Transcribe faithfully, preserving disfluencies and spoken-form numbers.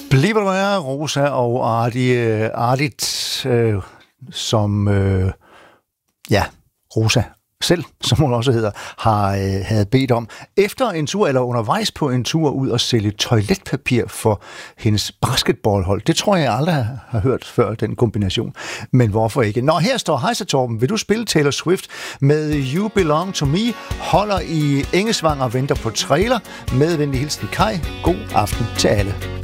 Bliver du er, Rosa og Ardit, Ardit øh, som, øh, ja, Rosa selv, som hun også hedder, har øh, havde bedt om, efter en tur, eller undervejs på en tur, ud og sælge toiletpapir for hendes basketballhold. Det tror jeg aldrig har hørt før, den kombination. Men hvorfor ikke? Nå, her står Hejsa Torben. Vil du spille Taylor Swift med You Belong To Me? Holder i Engesvang og venter på trailer. Med venlig hilsen Kai. God aften til alle.